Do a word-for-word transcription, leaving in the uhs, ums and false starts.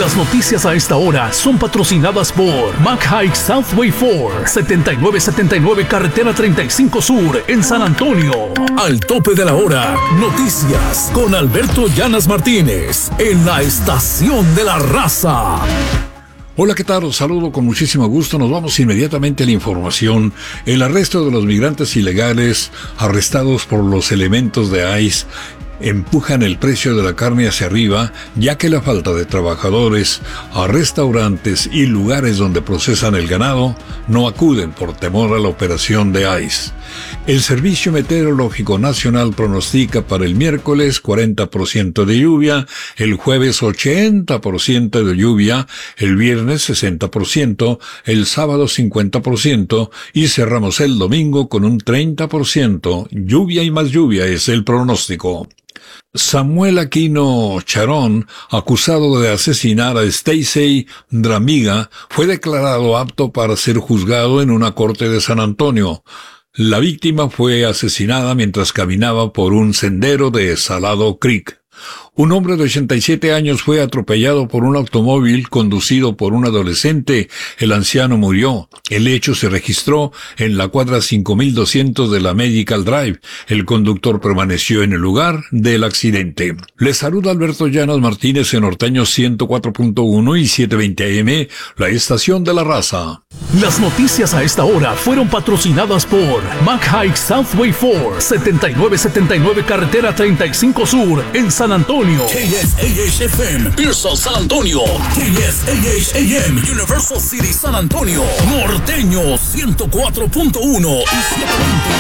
Las noticias a esta hora son patrocinadas por Mac Hike Southway cuatro, setenta y nueve setenta y nueve Carretera treinta y cinco Sur, en San Antonio. Al tope de la hora, noticias con Alberto Llanas Martínez, en la Estación de la Raza. Hola, ¿qué tal? Os saludo con muchísimo gusto. Nos vamos inmediatamente a la información. El arresto de los migrantes ilegales arrestados por los elementos de ICE empujan el precio de la carne hacia arriba, ya que la falta de trabajadores a restaurantes y lugares donde procesan el ganado no acuden por temor a la operación de ICE. El Servicio Meteorológico Nacional pronostica para el miércoles cuarenta por ciento de lluvia, el jueves ochenta por ciento de lluvia, el viernes sesenta por ciento, el sábado cincuenta por ciento y cerramos el domingo con un treinta por ciento. Lluvia y más lluvia es el pronóstico. Samuel Aquino Charón, acusado de asesinar a Stacey Dramiga, fue declarado apto para ser juzgado en una corte de San Antonio. La víctima fue asesinada mientras caminaba por un sendero de Salado Creek. Un hombre de ochenta y siete años fue atropellado por un automóvil conducido por un adolescente. El anciano murió. El hecho se registró en la cuadra cinco mil doscientos de la Medical Drive. El conductor permaneció en el lugar del accidente. Les saluda Alberto Llanas Martínez en Norteño ciento cuatro punto uno y setecientos veinte A M, la Estación de la Raza. Las noticias a esta hora fueron patrocinadas por Mac Hike Southway cuatro, setenta y nueve setenta y nueve Carretera treinta y cinco Sur, en San Antonio. K S A H F M, Pearson, San Antonio. K S A H A M, Universal City, San Antonio. Norteño ciento cuatro punto uno y setecientos veinte